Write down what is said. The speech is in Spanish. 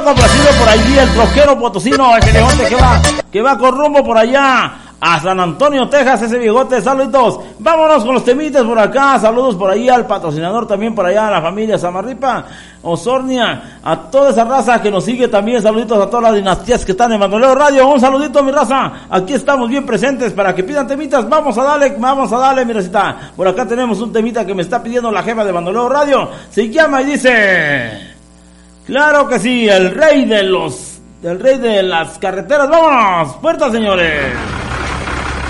Complacido por allí el troquero potosino, ese viejote que va con rumbo por allá a San Antonio, Texas, ese viejote, saluditos. Vámonos con los temitas por acá, saludos por ahí al patrocinador también por allá, a la familia Samarripa, Osornia, a toda esa raza que nos sigue también, saluditos a todas las dinastías que están en Bandolero Radio, un saludito mi raza, aquí estamos bien presentes para que pidan temitas, vamos a darle mi racita. Por acá tenemos un temita que me está pidiendo la jefa de Bandolero Radio, se llama y dice... Claro que sí, el rey de las carreteras. ¡Vámonos! ¡Puertas, señores!